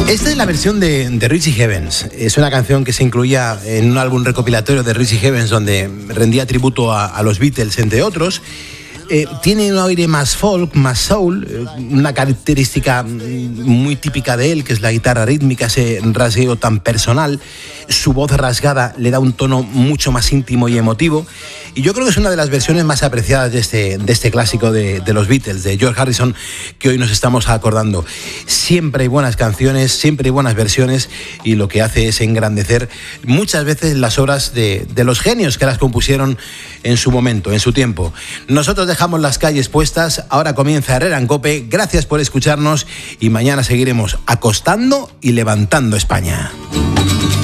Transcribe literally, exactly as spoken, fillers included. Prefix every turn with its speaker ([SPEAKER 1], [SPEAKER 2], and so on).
[SPEAKER 1] Esta es la versión de, de Richie Havens. Es una canción que se incluía en un álbum recopilatorio de Richie Havens donde rendía tributo a, a los Beatles, entre otros. Eh, tiene un aire más folk, más soul, eh, una característica muy típica de él, que es la guitarra rítmica, ese rasgueo tan personal. Su voz rasgada le da un tono mucho más íntimo y emotivo. Y yo creo que es una de las versiones más apreciadas de este, de este clásico de, de los Beatles, de George Harrison, que hoy nos estamos acordando. Siempre hay buenas canciones, siempre hay buenas versiones, y lo que hace es engrandecer muchas veces las obras de, de los genios que las compusieron en su momento, en su tiempo. Nosotros dejamos las calles puestas, ahora comienza Herrera en Cope. Gracias por escucharnos y mañana seguiremos acostando y levantando España.